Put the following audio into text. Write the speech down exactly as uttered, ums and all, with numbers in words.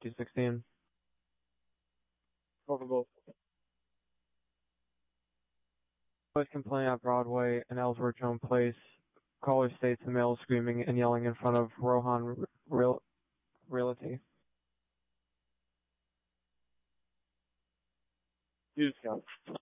fifty sixteen. Over both. Boys can play at Broadway and Ellsworth Jones Place. Caller states the male screaming and yelling in front of Rohan Real Realty. You just count.